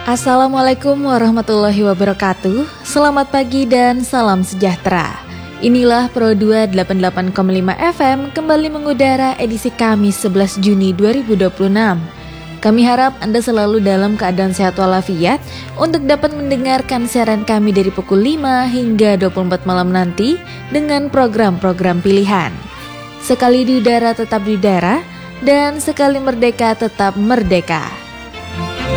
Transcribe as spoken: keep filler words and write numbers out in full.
Assalamualaikum warahmatullahi wabarakatuh. Selamat pagi dan salam sejahtera. Inilah Pro dua delapan puluh delapan koma lima F M kembali mengudara edisi Kamis sebelas Juni dua ribu dua puluh enam. Kami harap Anda selalu dalam keadaan sehat walafiat untuk dapat mendengarkan siaran kami dari pukul lima hingga dua puluh empat malam nanti dengan program-program pilihan. Sekali di udara tetap di udara, dan sekali merdeka tetap merdeka.